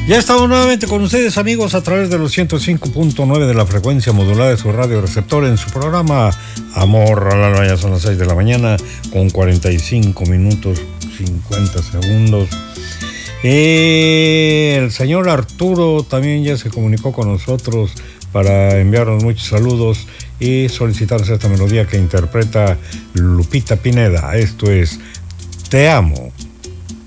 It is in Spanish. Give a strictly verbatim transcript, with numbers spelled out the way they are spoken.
Ya estamos nuevamente con ustedes, amigos, a través de los ciento cinco punto nueve de la frecuencia modulada de su radio receptor en su programa Amor a la Noche. Son las seis de la mañana con cuarenta y cinco minutos cincuenta segundos. Eh, el señor Arturo también ya se comunicó con nosotros para enviarnos muchos saludos y solicitarnos esta melodía que interpreta Lupita Pineda. Esto es Te Amo.